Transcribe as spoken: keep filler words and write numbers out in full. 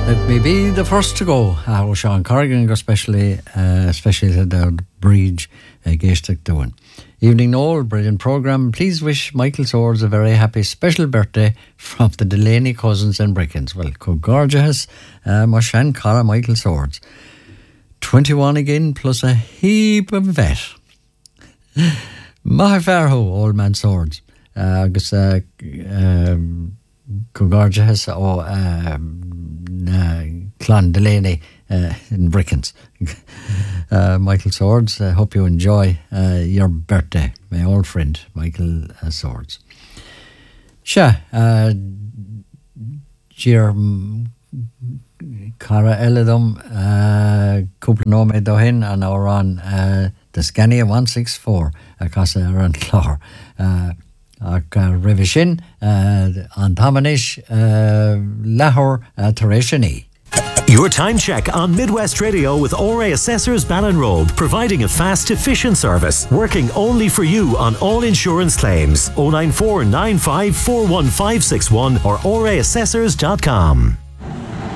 Let me be the first to go. Uh, well, Sean Corrigan, especially, uh, especially to the bridge, uh, Gaistic doing. Evening, Noel, brilliant programme. Please wish Michael Swords a very happy special birthday from the Delaney cousins and Brickens. Well, gorgeous, uh, Moshan Cara Michael Swords. twenty-one again, plus a heap of vet. Maha Farho, Old Man Swords. Uh, Agus, uh, um, gorgeous, oh, um, uh, Clan Delaney uh, in Brickens. uh, Michael Swords, I uh, hope you enjoy uh, your birthday, my old friend Michael uh, Swords. Sha, uh, Jir Cara Eladum, Cúpla Nóme Dohin, and our on uh, the Scania one sixty-four, across around Clor. Uh, Ac Revishin, an Tamanish, Lahore, Tereshani. Your time check on Midwest Radio with O R A Assessors Ballinrobe, providing a fast, efficient service, working only for you on all insurance claims. oh nine four nine five four one five six one or O R A assessors dot com.